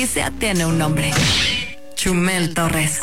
Sea tiene un nombre. Chumel Torres.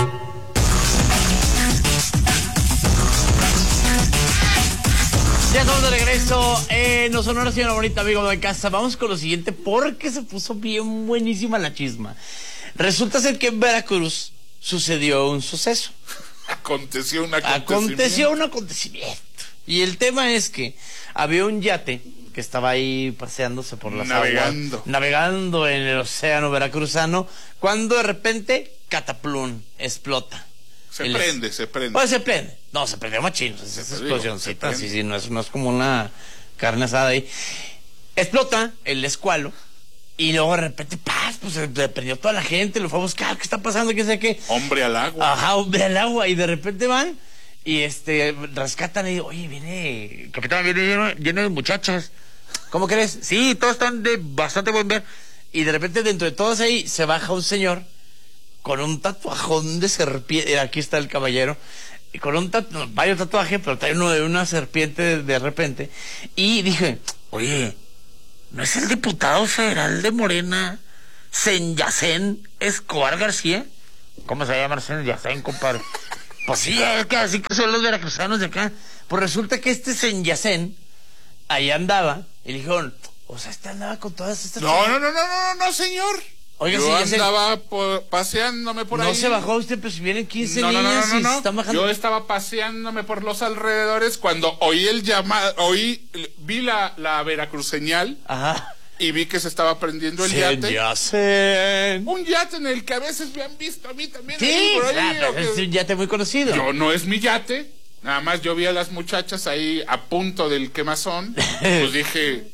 Ya estamos de regreso. Nos sonó señora bonita, amigo de casa. Vamos con lo siguiente porque se puso bien buenísima la chisma. Resulta ser que en Veracruz sucedió un suceso. Aconteció un acontecimiento. Y el tema es que había un yate que estaba ahí paseándose por las aguas, navegando en el océano veracruzano, cuando de repente, cataplum, explota. Se prende. Pues se prende. No, se prendió machín. Esa explosioncita, sí, no es como una carne asada ahí. Explota el escualo. Y luego de repente, pues se prendió toda la gente, lo fue a buscar, ¿qué está pasando? ¿Qué sé qué? Hombre al agua. Ajá, hombre al agua. Y de repente van y rescatan y oye, viene, capitán, viene lleno de muchachas. ¿Cómo crees? Sí, todos están de bastante buen ver. Y de repente dentro de todos ahí se baja un señor con un tatuajón de serpiente. Aquí está el caballero. Con varios tatuajes, pero trae uno de una serpiente de repente. Y dije, oye, ¿no es el diputado federal de Morena, Senyacén Escobar García? ¿Cómo se llama Senyacén, compadre? Pues sí, así que son los veracruzanos de acá. Pues resulta que Senyacén ahí andaba y le dijeron, o sea, andaba con todas estas... No, señor. Oiga, yo andaba paseándome por ahí. No se bajó usted, pues si vienen 15 niñas y se están bajando. Yo estaba paseándome por los alrededores cuando oí el llamado, vi la Veracruzeñal. Ajá. Y vi que se estaba prendiendo el yate. Un yate en el que a veces me han visto a mí también. Sí, es un yate muy conocido. No es mi yate. Nada más yo vi a las muchachas ahí a punto del quemazón. Pues dije...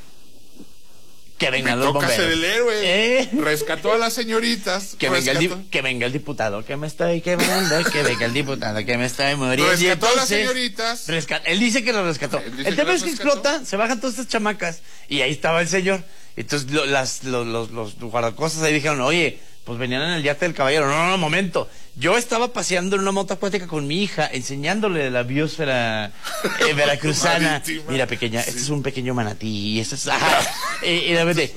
Que vengan los bomberos. Me toca ser el héroe. Rescató a las señoritas. Que venga el diputado que me estoy quemando. Que venga el diputado que me estoy muriendo. Rescató a las señoritas. Él dice que lo rescató. El tema es que explota, se bajan todas estas chamacas. Y ahí estaba el señor. Entonces los guardacostas ahí dijeron, oye, pues venían en el yate del caballero. No, momento. Yo estaba paseando en una moto acuática con mi hija, enseñándole la biosfera veracruzana. Mira, pequeña, este es un pequeño manatí. Y este es... y de repente...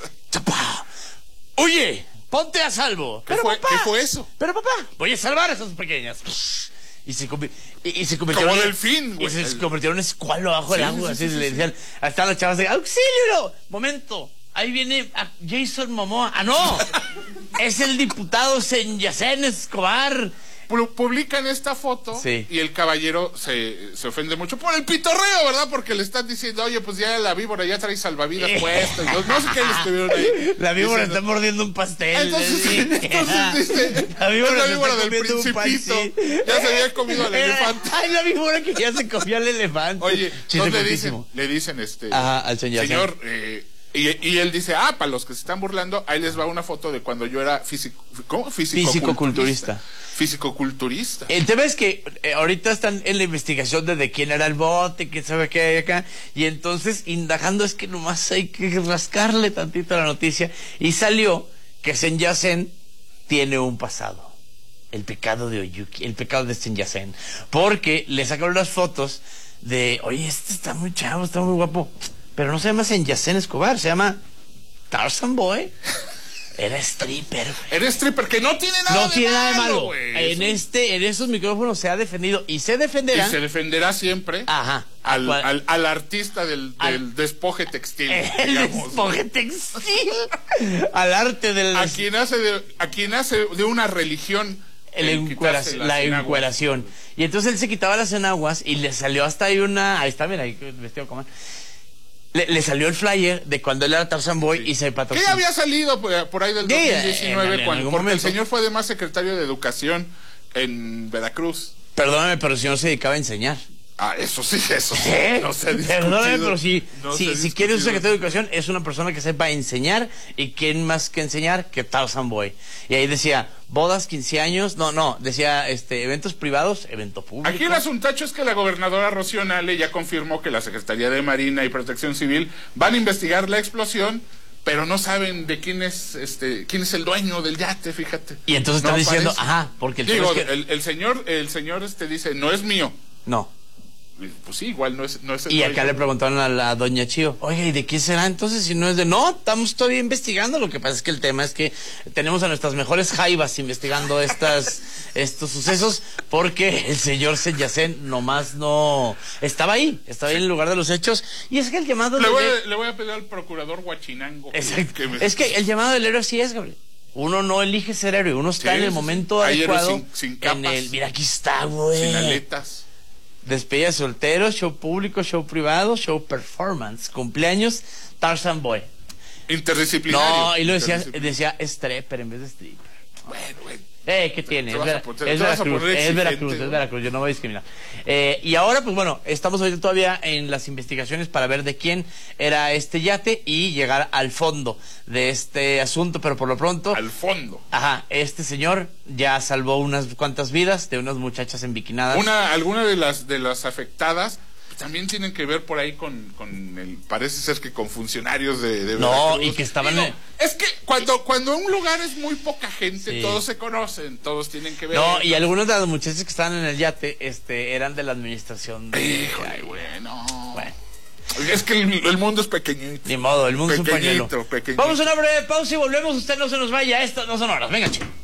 Oye, ponte a salvo. ¿Qué fue eso? Pero papá, voy a salvar a esas pequeñas. Y se convirtieron... Como delfín, güey. Y se convirtieron en escualo abajo del agua. Así le decían... Hasta las chavas de... ¡Auxilio! Momento. Ahí viene Jason Momoa. ¡Ah, no! Es el diputado Senyacén Escobar. Publican esta foto y el caballero se ofende mucho por el pitorreo, ¿verdad? Porque le están diciendo, oye, pues ya la víbora ya trae salvavidas puestas. No sé qué le estuvieron ahí. La víbora está mordiendo un pastel. Entonces dice, la víbora del Principito. Ya se había comido al elefante. Ay, la víbora que ya se comió al elefante. Oye, entonces le dicen al señor, y él dice, para los que se están burlando, ahí les va una foto de cuando yo era fisicoculturista. El tema es que ahorita están en la investigación de quién era el bote, quién sabe qué hay acá, y entonces indagando es que nomás hay que rascarle tantito a la noticia, y salió que Senyacén tiene un pasado. El pecado de Oyuki, el pecado de Senyacén. Porque le sacaron las fotos de, oye, este está muy chavo, está muy guapo. Pero no se llama Senyacén Escobar, se llama Tarzan Boy. Era stripper. Era stripper, que no tiene nada de malo. En esos micrófonos se ha defendido y se defenderá. Y se defenderá siempre. Ajuna al artista del despoje textil. Despoje textil. Al arte del... A quien hace de una religión. La encueración. Y entonces él se quitaba las enaguas y le salió hasta ahí ahí está, mira, ahí vestido como... Le salió el flyer de cuando él era Tarzan Boy y se patrocinó. ¿Qué había salido por ahí del 2019? Porque el señor fue además secretario de Educación en Veracruz. Perdóname, pero si no se dedicaba a enseñar. Eso sí. No se Perdóname, pero si quiere un secretario de Educación, es una persona que sepa enseñar. ¿Y quién más que enseñar que Tarzan Boy? Y ahí decía, bodas, 15 años, decía eventos privados, evento público. Aquí el asuntacho es que la gobernadora Rocío Nale ya confirmó que la Secretaría de Marina y Protección Civil van a investigar la explosión, pero no saben de quién es el dueño del yate, fíjate. Y entonces están diciendo, porque el señor dice, no es mío. No. Pues sí, igual no es el Y acá dueño. le preguntaron a la doña Chío, oiga, ¿y de quién será entonces si no es de...? No, estamos todavía investigando. Lo que pasa es que el tema es que tenemos a nuestras mejores jaivas investigando estos sucesos, porque el señor Senyacén nomás no... Estaba ahí en el lugar de los hechos. Y es que el llamado... Le voy a pedir al procurador Huachinango. Exacto. Es que el llamado del héroe sí es, Gabriel. Uno no elige ser héroe, uno está Sí, en el sí, momento sí. Hay héroes adecuado. sin capas. Mira, aquí está, güey. Sin aletas. Despedida de solteros, show público, show privado, show performance, cumpleaños, Tarzan Boy. Interdisciplinario. No, y lo decía Interdisciplinario. stripper en vez de stripper. Bueno. ¿Qué tiene? Te Es, vas a Veracruz, poner es Veracruz, exigente, es Veracruz, yo no voy a discriminar. Y ahora, pues bueno, estamos ahorita todavía en las investigaciones para ver de quién era este yate y llegar al fondo de este asunto, pero por lo pronto... Al fondo. Ajá, este señor ya salvó unas cuantas vidas de unas muchachas enbiquinadas. Alguna de las afectadas también tienen que ver por ahí con el, parece ser que con funcionarios de No, Veracruz. y que estaban... Es que cuando un lugar es muy poca gente, Sí. Todos se conocen, todos tienen que ver. No, y algunos de las muchachas que estaban en el yate eran de la administración de... Híjole, bueno. Bueno. Es que el mundo es pequeñito. Ni modo, el mundo es un pañuelo. Pequeñito. Vamos a una breve pausa y volvemos. Usted no se nos vaya. Esto no son horas. Venga, chico.